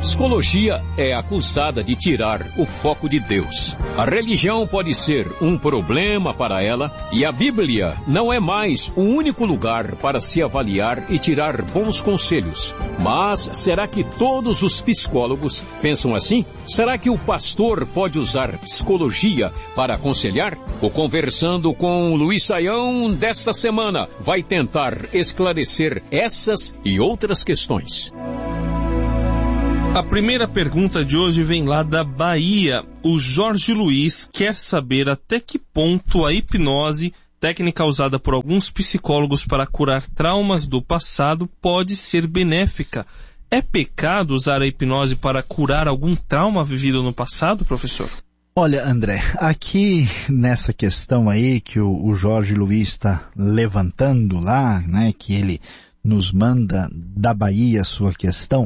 psicologia é acusada de tirar o foco de Deus. A religião pode ser um problema para ela e a Bíblia não é mais o único lugar para se avaliar e tirar bons conselhos. Mas será que todos os psicólogos pensam assim? Será que o pastor pode usar psicologia para aconselhar? O Conversando com Luiz Saião desta semana vai tentar esclarecer essas e outras questões. A primeira pergunta de hoje vem lá da Bahia. O Jorge Luiz quer saber até que ponto a hipnose, técnica usada por alguns psicólogos para curar traumas do passado, pode ser benéfica. É pecado usar a hipnose para curar algum trauma vivido no passado, professor? Olha, André, aqui nessa questão aí que o Jorge Luiz está levantando lá, né, que ele nos manda da Bahia a sua questão,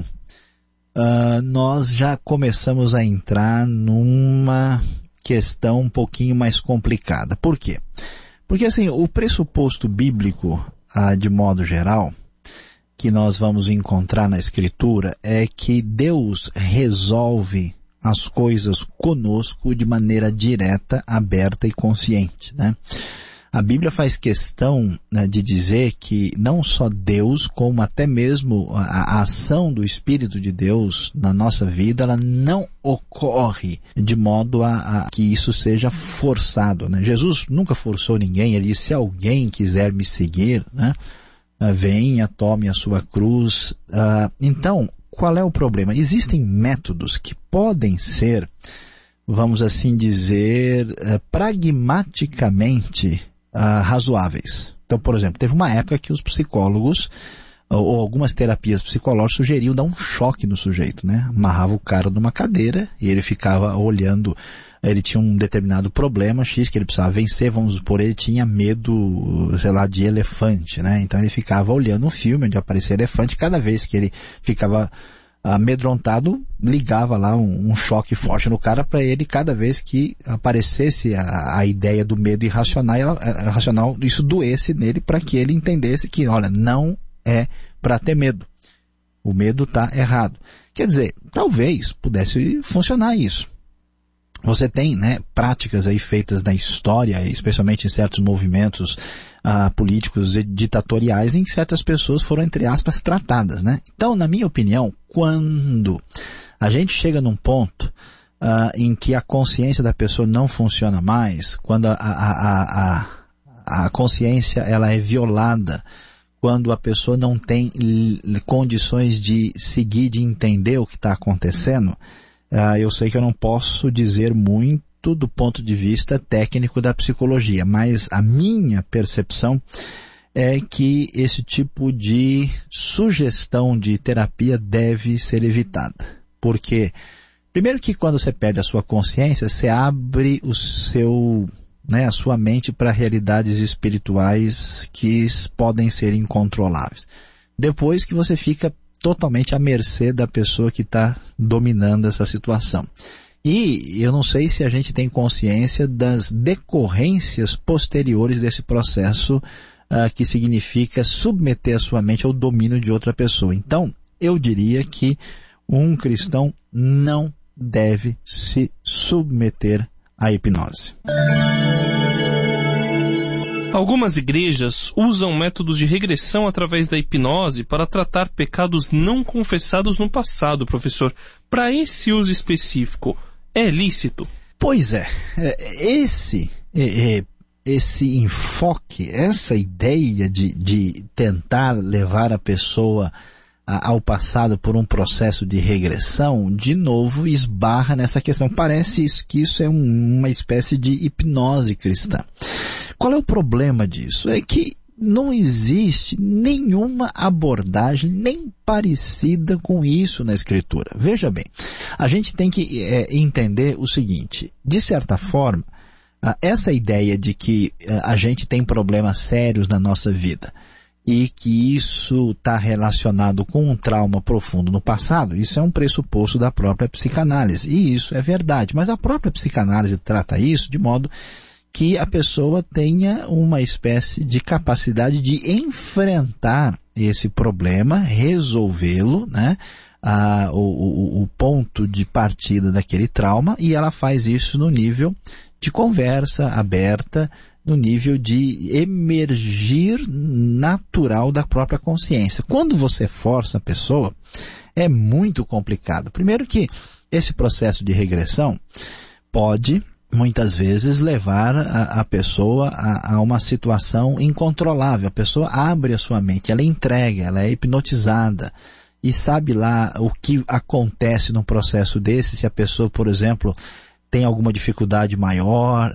nós já começamos a entrar numa questão um pouquinho mais complicada. Por quê? Porque assim, o pressuposto bíblico, de modo geral, que nós vamos encontrar na Escritura é que Deus resolve as coisas conosco de maneira direta, aberta e consciente, né? A Bíblia faz questão, né, de dizer que não só Deus, como até mesmo a ação do Espírito de Deus na nossa vida, ela não ocorre de modo a que isso seja forçado, né? Jesus nunca forçou ninguém, ele disse, se alguém quiser me seguir, né, venha, tome a sua cruz. Então, qual é o problema? Existem métodos que podem ser, vamos assim dizer, pragmaticamente razoáveis. Então, por exemplo, teve uma época que os psicólogos ou algumas terapias psicológicas sugeriam dar um choque no sujeito, né? Amarrava o cara numa cadeira e ele ficava olhando, ele tinha um determinado problema X que ele precisava vencer, vamos supor, ele tinha medo, sei lá, de elefante, né? Então ele ficava olhando um filme onde aparecia elefante, cada vez que ele ficava amedrontado, ligava lá um choque forte no cara para ele, cada vez que aparecesse a ideia do medo irracional, isso doesse nele para que ele entendesse que, olha, não é para ter medo. O medo está errado. Quer dizer, talvez pudesse funcionar isso. Você tem, né, práticas aí feitas na história, especialmente em certos movimentos políticos e ditatoriais, em que certas pessoas foram, entre aspas, tratadas, né? Então, na minha opinião, quando a gente chega num ponto em que a consciência da pessoa não funciona mais, quando a consciência ela é violada, quando a pessoa não tem condições de seguir, de entender o que está acontecendo, eu sei que eu não posso dizer muito do ponto de vista técnico da psicologia, mas a minha percepção é que esse tipo de sugestão de terapia deve ser evitada. Porque, primeiro que quando você perde a sua consciência, você abre a sua mente para realidades espirituais que podem ser incontroláveis. Depois que você fica totalmente à mercê da pessoa que está dominando essa situação. E eu não sei se a gente tem consciência das decorrências posteriores desse processo, que significa submeter a sua mente ao domínio de outra pessoa. Então, eu diria que um cristão não deve se submeter à hipnose. Algumas igrejas usam métodos de regressão através da hipnose para tratar pecados não confessados no passado, professor. Para esse uso específico, é lícito? Pois é. Esse enfoque, essa ideia de tentar levar a pessoa ao passado por um processo de regressão, de novo esbarra nessa questão. Parece que isso é uma espécie de hipnose cristã. Qual é o problema disso? É que não existe nenhuma abordagem nem parecida com isso na Escritura. Veja bem, a gente tem que entender o seguinte, de certa forma, essa ideia de que a gente tem problemas sérios na nossa vida e que isso está relacionado com um trauma profundo no passado, isso é um pressuposto da própria psicanálise. E isso é verdade, mas a própria psicanálise trata isso de modo que a pessoa tenha uma espécie de capacidade de enfrentar esse problema, resolvê-lo, né? O ponto de partida daquele trauma, e ela faz isso no nível de conversa aberta, no nível de emergir natural da própria consciência. Quando você força a pessoa, é muito complicado. Primeiro que esse processo de regressão pode, muitas vezes, levar a pessoa a uma situação incontrolável. A pessoa abre a sua mente, ela entrega, ela é hipnotizada. E sabe lá o que acontece num processo desse, se a pessoa, por exemplo, tem alguma dificuldade maior.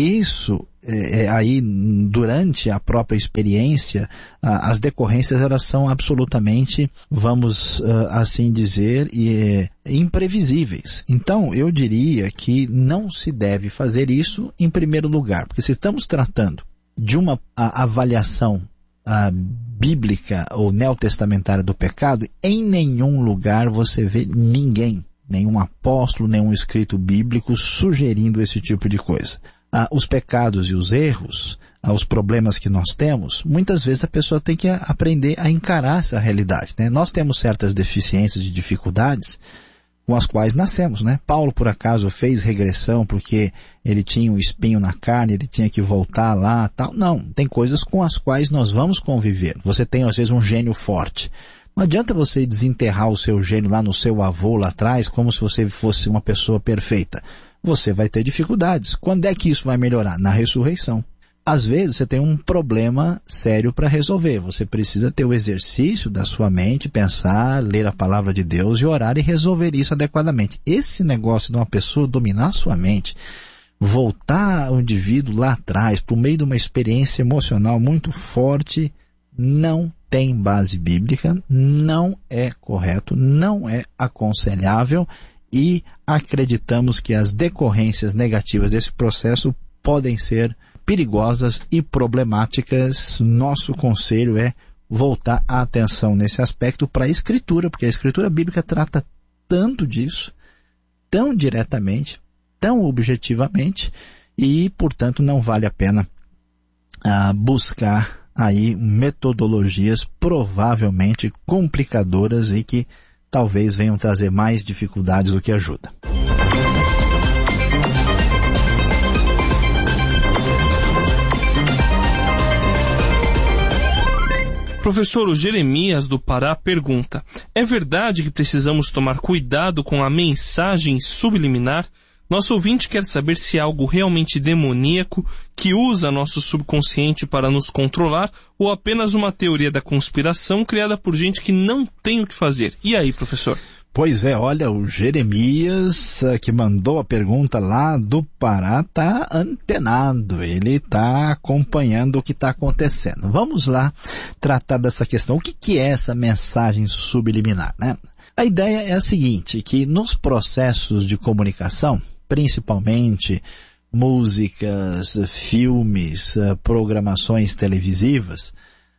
Aí, durante a própria experiência, as decorrências elas são absolutamente, vamos assim dizer, imprevisíveis. Então, eu diria que não se deve fazer isso em primeiro lugar, porque se estamos tratando de uma avaliação bíblica ou neotestamentária do pecado, em nenhum lugar você vê ninguém, nenhum apóstolo, nenhum escrito bíblico sugerindo esse tipo de coisa. Os pecados e os erros, os problemas que nós temos, muitas vezes a pessoa tem que aprender a encarar essa realidade, né? Nós temos certas deficiências e dificuldades com as quais nascemos, né? Paulo, por acaso, fez regressão porque ele tinha um espinho na carne, ele tinha que voltar lá, tal. Não, tem coisas com as quais nós vamos conviver. Você tem, às vezes, um gênio forte. Não adianta você desenterrar o seu gênio lá no seu avô lá atrás, como se você fosse uma pessoa perfeita. Você vai ter dificuldades. Quando é que isso vai melhorar? Na ressurreição. Às vezes você tem um problema sério para resolver. Você precisa ter o exercício da sua mente, pensar, ler a palavra de Deus e orar e resolver isso adequadamente. Esse negócio de uma pessoa dominar a sua mente, voltar o indivíduo lá atrás, por meio de uma experiência emocional muito forte, não tem base bíblica, não é correto, não é aconselhável, e acreditamos que as decorrências negativas desse processo podem ser perigosas e problemáticas. Nosso conselho é voltar a atenção nesse aspecto para a Escritura, porque a Escritura bíblica trata tanto disso, tão diretamente, tão objetivamente, e, portanto, não vale a pena buscar aí metodologias provavelmente complicadoras e que talvez venham trazer mais dificuldades do que ajuda. Professor, o Jeremias do Pará pergunta: é verdade que precisamos tomar cuidado com a mensagem subliminar? Nosso ouvinte quer saber se é algo realmente demoníaco que usa nosso subconsciente para nos controlar ou apenas uma teoria da conspiração criada por gente que não tem o que fazer. E aí, professor? Pois é, olha, o Jeremias, que mandou a pergunta lá do Pará, está antenado, ele está acompanhando o que está acontecendo. Vamos lá tratar dessa questão. O que é essa mensagem subliminar, né? A ideia é a seguinte, que nos processos de comunicação, principalmente músicas, filmes, programações televisivas,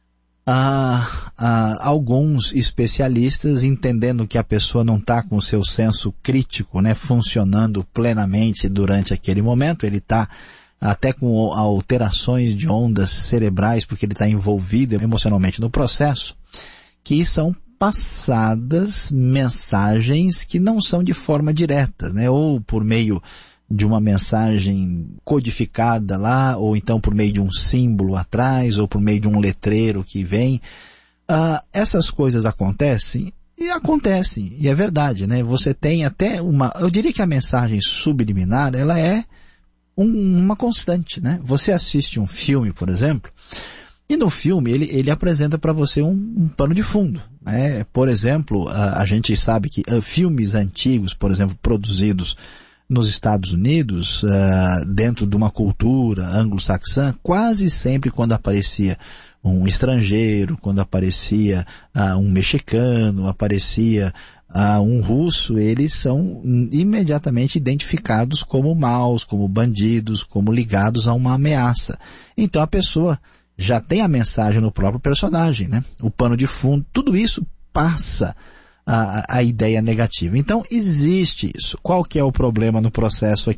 alguns especialistas, entendendo que a pessoa não está com o seu senso crítico, né, funcionando plenamente durante aquele momento, ele está até com alterações de ondas cerebrais, porque ele está envolvido emocionalmente no processo, que são passadas mensagens que não são de forma direta, né, ou por meio de uma mensagem codificada lá, ou então por meio de um símbolo atrás, ou por meio de um letreiro que vem. Essas coisas acontecem, e é verdade, né? Você tem até eu diria que a mensagem subliminar, ela é uma constante, né? Você assiste um filme, por exemplo, e no filme ele apresenta para você um pano de fundo, né? Por exemplo, a gente sabe que filmes antigos, por exemplo, produzidos nos Estados Unidos, dentro de uma cultura anglo-saxã, quase sempre quando aparecia um estrangeiro, quando aparecia um mexicano, aparecia um russo, eles são imediatamente identificados como maus, como bandidos, como ligados a uma ameaça. Então a pessoa já tem a mensagem no próprio personagem, né? O pano de fundo, tudo isso passa a ideia negativa. Então, existe isso. Qual que é o problema no processo aqui?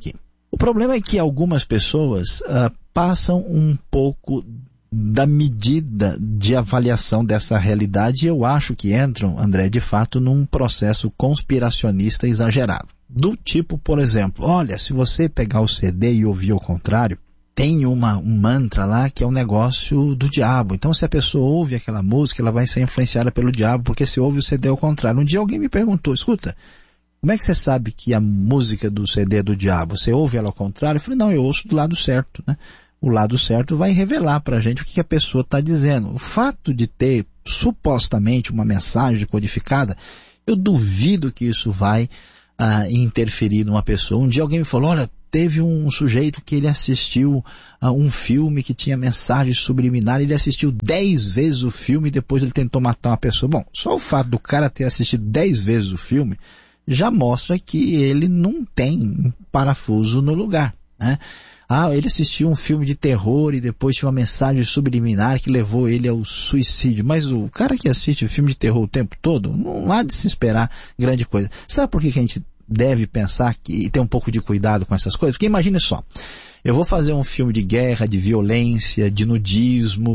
O problema é que algumas pessoas passam um pouco da medida de avaliação dessa realidade, e eu acho que entram, André, de fato, num processo conspiracionista exagerado. Do tipo, por exemplo, olha, se você pegar o CD e ouvir ao contrário, tem um mantra lá que é um negócio do diabo. Então, se a pessoa ouve aquela música, ela vai ser influenciada pelo diabo, porque se ouve o CD ao contrário. Um dia alguém me perguntou, escuta, como é que você sabe que a música do CD é do diabo? Você ouve ela ao contrário? Eu falei, não, eu ouço do lado certo, né? O lado certo vai revelar para a gente o que a pessoa está dizendo. O fato de ter supostamente uma mensagem codificada, eu duvido que isso vai interferir numa pessoa. Um dia alguém me falou, olha, teve um sujeito que ele assistiu a um filme que tinha mensagem subliminar, ele assistiu 10 vezes o filme e depois ele tentou matar uma pessoa. Bom, só o fato do cara ter assistido 10 vezes o filme já mostra que ele não tem parafuso no lugar, né? Ele assistiu um filme de terror e depois tinha uma mensagem subliminar que levou ele ao suicídio. Mas o cara que assiste filme de terror o tempo todo, não há de se esperar grande coisa. Sabe por que a gente deve pensar e ter um pouco de cuidado com essas coisas? Porque imagine só, eu vou fazer um filme de guerra, de violência, de nudismo,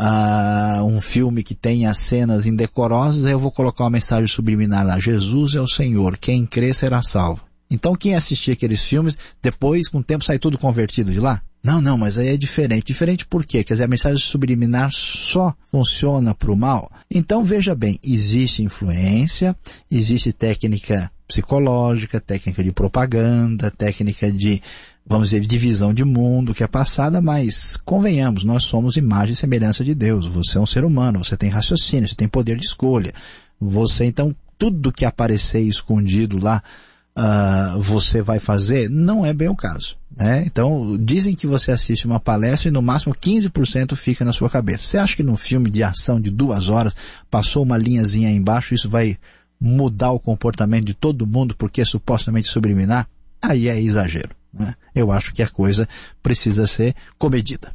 um filme que tenha cenas indecorosas, aí eu vou colocar uma mensagem subliminar lá, Jesus é o Senhor, quem crê será salvo. Então quem assistia aqueles filmes, depois com o tempo sai tudo convertido de lá? Não, mas aí é diferente. Diferente por quê? Quer dizer, a mensagem subliminar só funciona para o mal? Então veja bem, existe influência, existe técnica psicológica, técnica de propaganda, técnica de, vamos dizer, divisão de mundo que é passada, mas convenhamos, nós somos imagem e semelhança de Deus. Você é um ser humano, você tem raciocínio, você tem poder de escolha. Você, então, tudo que aparecer escondido lá, você vai fazer, não é bem o caso, né? Então, dizem que você assiste uma palestra e no máximo 15% fica na sua cabeça. Você acha que num filme de ação de 2 horas, passou uma linhazinha aí embaixo, isso vai mudar o comportamento de todo mundo porque é supostamente subliminar? Aí é exagero, né? Eu acho que a coisa precisa ser comedida.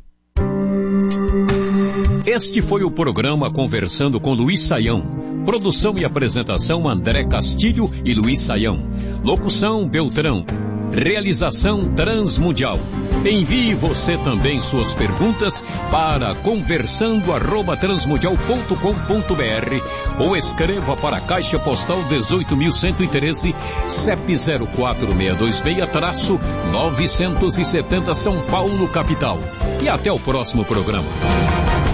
Este foi o programa Conversando com Luiz Saião. Produção e apresentação André Castilho e Luiz Saião. Locução Beltrão. Realização Transmundial. Envie você também suas perguntas para conversando@transmundial.com.br ou escreva para a Caixa Postal 18.113, CEP 04626-970 São Paulo, capital. E até o próximo programa.